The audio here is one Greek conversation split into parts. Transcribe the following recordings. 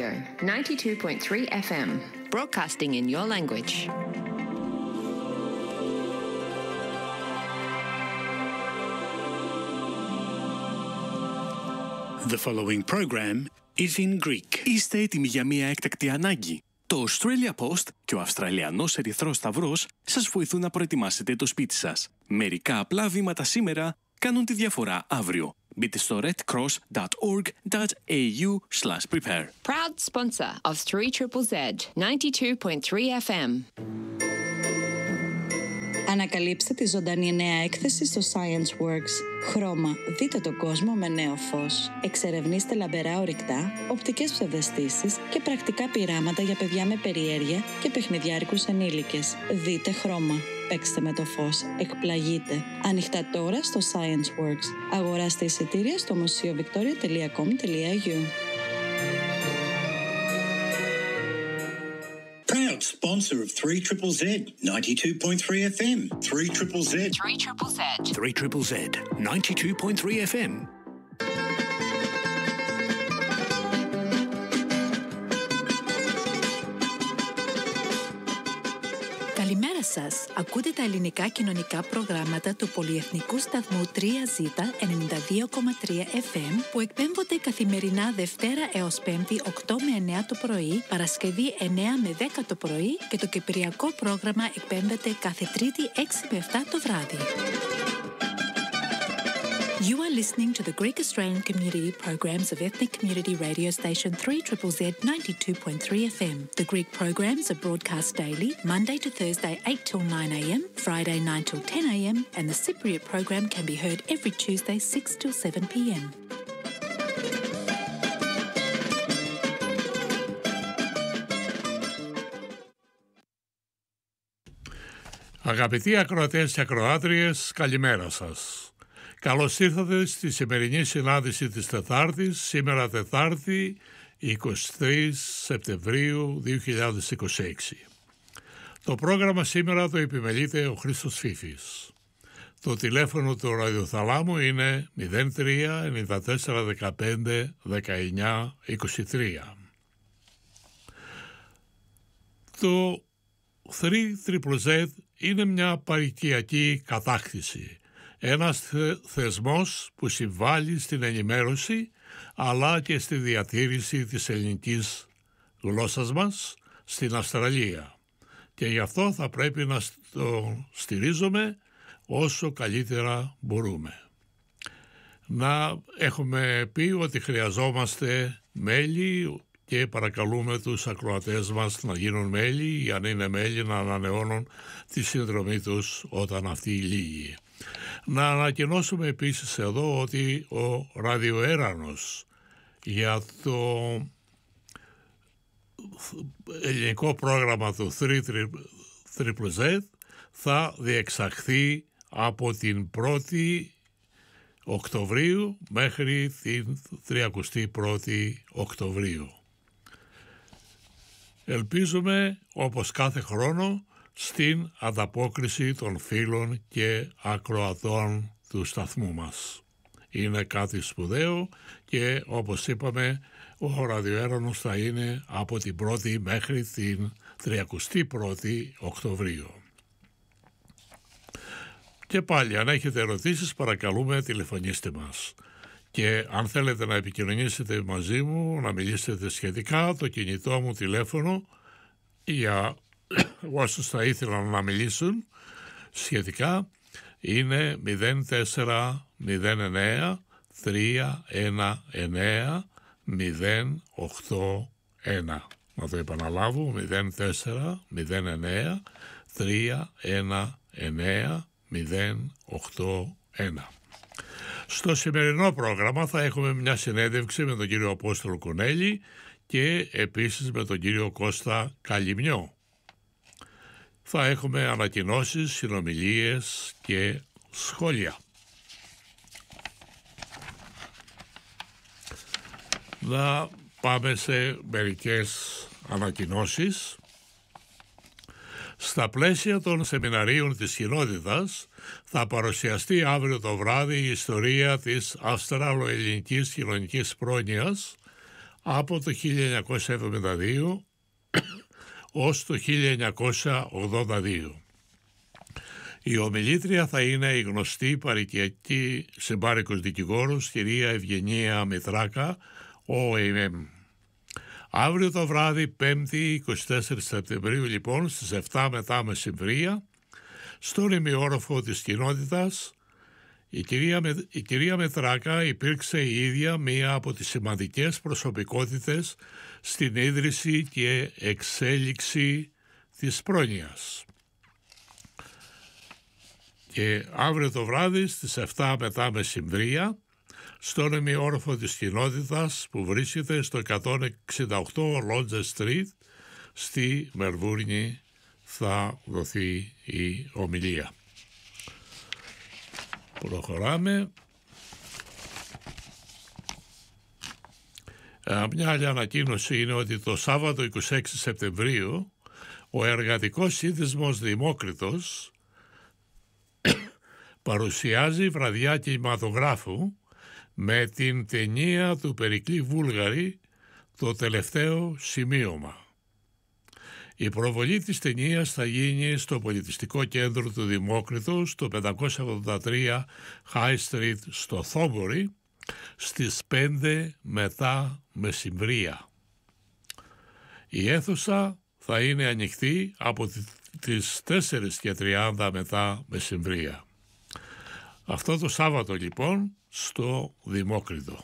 Radio, 92.3 FM, broadcasting in your language. The following program is in Greek. Είστε έτοιμοι για μια έκτακτη ανάγκη? Το Australia Post και ο Αυστραλιανός Ερυθρός Σταυρός σας βοηθούν να προετοιμάσετε το σπίτι σας. Μερικά απλά βήματα σήμερα κάνουν τη διαφορά αύριο. Μπείτε στο redcross.org.au/prepare. Proud sponsor of 3ZZZ, 92.3 FM. Ανακαλύψτε τη ζωντανή νέα έκθεση στο Science Works. Χρώμα, δείτε τον κόσμο με νέο φως. Εξερευνήστε λαμπερά ορυκτά, οπτικές ψευδαισθήσεις και πρακτικά πειράματα για παιδιά με περιέργεια και παιχνιδιάρικους ενήλικες. Δείτε χρώμα. Παίξτε με το φως. Εκπλαγείτε. Ανοιχτά τώρα στο Science Works. Αγοράστε εισιτήρια στο museovictoria.com.au. Proud sponsor of 3ZZZ, 92.3 FM. 3ZZZ. 3ZZZ. 3ZZZ, 92.3 FM. Καλημέρα σας. Ακούτε τα ελληνικά κοινωνικά προγράμματα του πολυεθνικού σταθμού 3Z 92,3 FM που εκπέμπονται καθημερινά Δευτέρα έως Πέμπτη 8 με 9 το πρωί, Παρασκευή 9 με 10 το πρωί και το κυπριακό πρόγραμμα εκπέμπεται κάθε Τρίτη 6 με 7 το βράδυ. You are listening to the Greek Australian Community programs of Ethnic Community Radio Station 3ZZZ 92.3 FM. The Greek programs are broadcast daily, Monday to Thursday 8 till 9 a.m, Friday 9 till 10 a.m, and the Cypriot program can be heard every Tuesday 6 till 7 p.m. Αγαπητοί ακροατές και ακροάτριες, καλημέρα σας. Καλώς ήρθατε στη σημερινή συνάντηση της Τετάρτης, σήμερα Τετάρτη 23 Σεπτεμβρίου 2026. Το πρόγραμμα σήμερα το επιμελείται ο Χρήστος Φίφης. Το τηλέφωνο του ραδιοθαλάμου είναι 03 94 15 19 23. Το 3ZZZ είναι μια παροικιακή κατάκτηση. Ένας θεσμός που συμβάλλει στην ενημέρωση αλλά και στη διατήρηση της ελληνικής γλώσσας μας στην Αυστραλία. Και γι' αυτό θα πρέπει να το στηρίζουμε όσο καλύτερα μπορούμε. Να έχουμε πει ότι χρειαζόμαστε μέλη και παρακαλούμε τους ακροατές μας να γίνουν μέλη ή αν είναι μέλη να ανανεώνουν τη συνδρομή τους όταν αυτή λύγει. Να ανακοινώσουμε επίσης εδώ ότι ο ραδιοέρανος για το ελληνικό πρόγραμμα του 3ZZZ θα διεξαχθεί από την 1η Οκτωβρίου μέχρι την 31η Οκτωβρίου. Ελπίζουμε όπως κάθε χρόνο στην ανταπόκριση των φίλων και ακροατών του σταθμού μας. Είναι κάτι σπουδαίο και όπως είπαμε ο ραδιοέρανος θα είναι από την 1η μέχρι την 31η Οκτωβρίου. Και πάλι αν έχετε ερωτήσεις παρακαλούμε τηλεφωνήστε μας. Και αν θέλετε να επικοινωνήσετε μαζί μου, να μιλήσετε σχετικά, το κινητό μου τηλέφωνο για όσους θα ήθελαν να μιλήσουν σχετικά είναι 0409 319 081. Να το επαναλάβω, 0409 319 081. Στο σημερινό πρόγραμμα θα έχουμε μια συνέντευξη με τον κύριο Απόστολο Κονέλη και επίσης με τον κύριο Κώστα Καλυμιό. Θα έχουμε ανακοινώσεις, συνομιλίες και σχόλια. Να πάμε σε μερικές ανακοινώσεις. Στα πλαίσια των σεμιναρίων της κοινότητας θα παρουσιαστεί αύριο το βράδυ η ιστορία της Αυστραλοελληνικής κοινωνικής πρόνοιας από το 1972 ως το 1982. Η ομιλήτρια θα είναι η γνωστή παροικιακή συμπάρικος δικηγόρος κυρία Ευγενία Μητράκα, OAM. Αύριο το βράδυ, 5η 24 Σεπτεμβρίου, λοιπόν, στις 7 μετά μεσημβρία, στον ημιόροφο της κοινότητας, η κυρία Μητράκα υπήρξε η ίδια μία από τις σημαντικές προσωπικότητες στην ίδρυση και εξέλιξη της πρόνοιας. Και αύριο το βράδυ στις 7 μετά μεσημβρία, στον ημιόροφο της κοινότητας που βρίσκεται στο 168 Lodge Street στη Μελβούρνη, θα δοθεί η ομιλία. Προχωράμε. Μια άλλη ανακοίνωση είναι ότι το Σάββατο 26 Σεπτεμβρίου ο Εργατικός Σύνδεσμος Δημόκριτος παρουσιάζει βραδιά κινηματογράφου με την ταινία του Περικλή Βούλγαρη «Το τελευταίο σημείωμα». Η προβολή της ταινίας θα γίνει στο Πολιτιστικό Κέντρο του Δημόκριτου στο 583 High Street στο Θόμπορι στις 5 μετά μεσημβρία. Η αίθουσα θα είναι ανοιχτή από τις 4:30 μετά μεσημβρία. Αυτό το Σάββατο, λοιπόν, στο Δημόκριτο.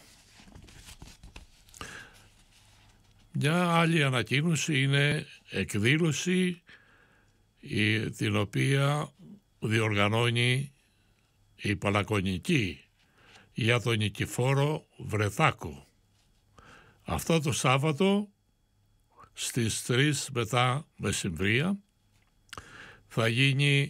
Μια άλλη ανακοίνωση είναι εκδήλωση την οποία διοργανώνει η Παλακονική για τον Νικηφόρο Βρεθάκο. Αυτό το Σάββατο στις 3 μετά μεσημβρία θα γίνει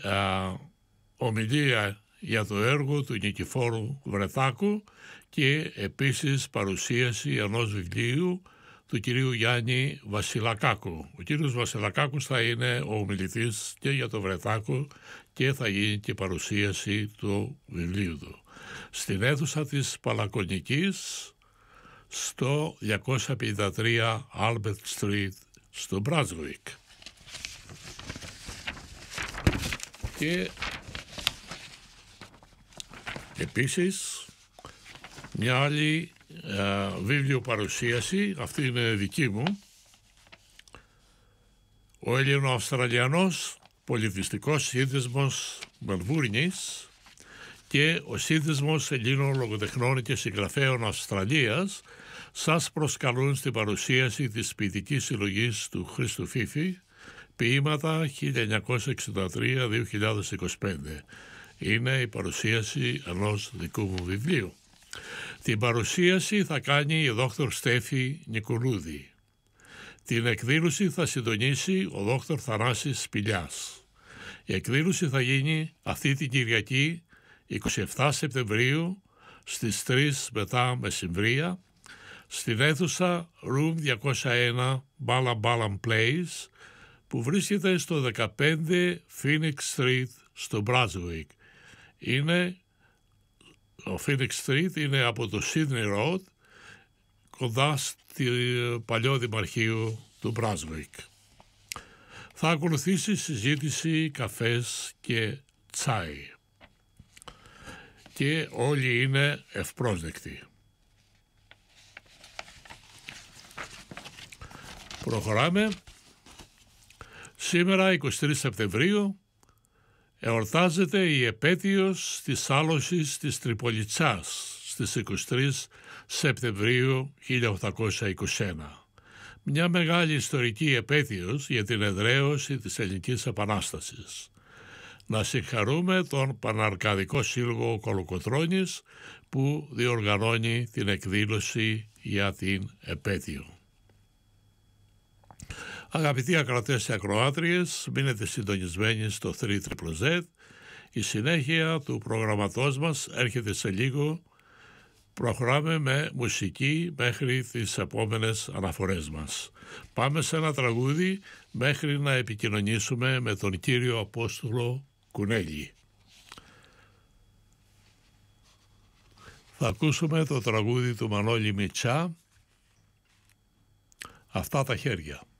ομιλία για το έργο του Νικηφόρου Βρεθάκου και επίσης παρουσίαση ενός βιβλίου του κυρίου Γιάννη Βασιλακάκου. Ο κύριος Βασιλακάκος θα είναι ο ομιλητής και για το Βρεθάκο και θα γίνει και παρουσίαση του βιβλίου του. Στην αίθουσα της Παλακονικής στο 253 Albert Street στο Μπράσουικ. Και επίσης μια άλλη βίβλιο παρουσίαση, αυτή είναι δική μου, ο Έλληνο-Αυστραλιανός Πολιτιστικός Σύνδεσμος Μελβούρνης και ο Σύνδεσμος Ελλήνων Λογοτεχνών και Συγγραφέων Αυστραλίας σας προσκαλούν στην παρουσίαση της ποιητικής συλλογής του Χρήστου Φίφη, ποίηματα 1963-2025. Είναι η παρουσίαση ενός δικού μου βιβλίου. Την παρουσίαση θα κάνει η Δόκτωρ Στέφη Νικολούδη. Την εκδήλωση θα συντονίσει ο Δόκτωρ Θανάσης Σπηλιάς. Η εκδήλωση θα γίνει αυτή την Κυριακή 27 Σεπτεμβρίου στις 3 μετά μεσημβρία στην αίθουσα Room 201 Balam Balam Place που βρίσκεται στο 15 Phoenix Street στο Brunswick. Ο Phoenix Street είναι από το Sydney Road κοντά στο παλιό δημαρχείο του Brunswick. Θα ακολουθήσει συζήτηση, καφές και τσάι. Και όλοι είναι ευπρόσδεκτοι. Προχωράμε. Σήμερα 23 Σεπτεμβρίου εορτάζεται η επέτειος της άλωσης της Τριπολιτσάς στις 23 Σεπτεμβρίου 1821. Μια μεγάλη ιστορική επέτειος για την εδραίωση της Ελληνικής Επανάστασης. Να συγχαρούμε τον Παναρκαδικό Σύλλογο Κολοκοτρώνης που διοργανώνει την εκδήλωση για την επέτειο. Αγαπητοί ακροατές και ακροάτριες, μείνετε συντονισμένοι στο 3ZZZ. Η συνέχεια του προγραμματός μας έρχεται σε λίγο. Προχωράμε με μουσική μέχρι τις επόμενες αναφορές μας. Πάμε σε ένα τραγούδι μέχρι να επικοινωνήσουμε με τον κύριο Απόστολο Κουνέλη. Θα ακούσουμε το τραγούδι του Μανώλη Μητσά, αυτά τα χέρια.